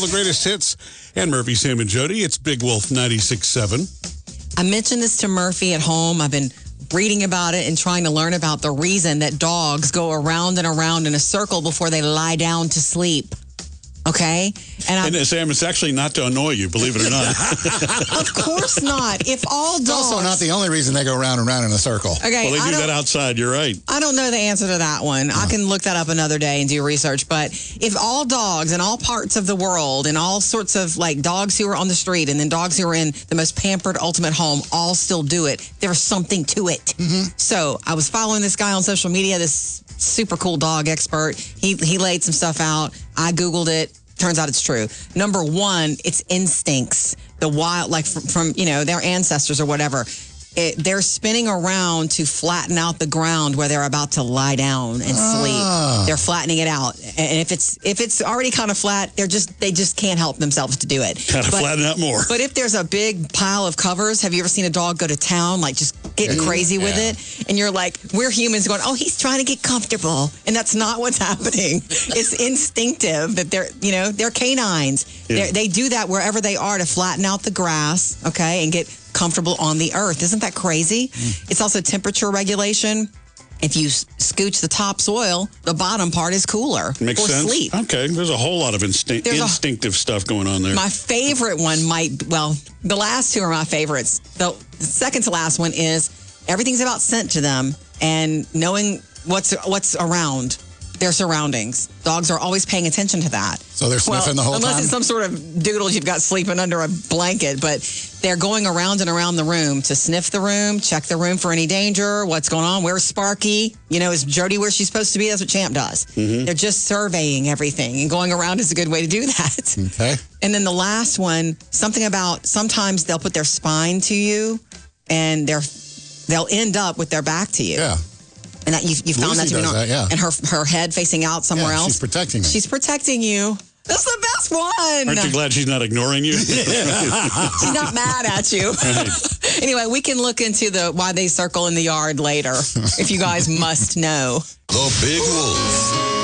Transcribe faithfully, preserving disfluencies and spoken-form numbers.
all the greatest hits and Murphy, Sam, and Jody. It's Big Wolf ninety-six point seven. I mentioned this to Murphy at home. I've been reading about it and trying to learn about the reason that dogs go around and around in a circle before they lie down to sleep. Okay? And, and Sam, it's actually not to annoy you, believe it or not. Of course not. If all dogs... It's also not the only reason they go round and round in a circle. Okay, well, they I do that outside. You're right. I don't know the answer to that one. No. I can look that up another day and do research. But if all dogs in all parts of the world and all sorts of like dogs who are on the street and then dogs who are in the most pampered ultimate home all still do it, there's something to it. Mm-hmm. So I was following this guy on social media, this super cool dog expert. He he laid some stuff out. I Googled it. Turns out it's true. Number one, it's instincts. The wild, like from, from you know, their ancestors or whatever. It, they're spinning around to flatten out the ground where they're about to lie down and sleep. Ah. They're flattening it out, and if it's if it's already kind of flat, they're just they just can't help themselves to do it. Kind of flatten out more. But if there's a big pile of covers, have you ever seen a dog go to town, like just getting crazy with Yeah. it? And you're like, we're humans going, oh, he's trying to get comfortable, and that's not what's happening. It's instinctive that they're you know they're canines. Yeah. They're, they do that wherever they are to flatten out the grass, okay, and get comfortable on the earth. Isn't that crazy? Mm. It's also temperature regulation. If you scooch the topsoil, the bottom part is cooler Makes for sense. sleep. Okay, there's a whole lot of instinct, There's a- instinctive stuff going on there. My favorite one might, well, the last two are my favorites. The second to last one is everything's about scent to them and knowing what's what's around their surroundings. Dogs are always paying attention to that. So they're sniffing well, the whole unless time? it's some sort of doodles you've got sleeping under a blanket, but they're going around and around the room to sniff the room, check the room for any danger, what's going on, where's Sparky? You know, is Jody where she's supposed to be? That's what Champ does. Mm-hmm. They're just surveying everything, and going around is a good way to do that. Okay. And then the last one, something about sometimes they'll put their spine to you, and they're they'll end up with their back to you. Yeah. And that you you found Lucy that to be does normal. that, yeah. And her her head facing out somewhere Yeah, else. she's protecting me. She's protecting you. That's the best one. Aren't you glad she's not ignoring you? She's not mad at you. Anyway, we can look into the why they circle in the yard later if you guys must know. The Big Wolf.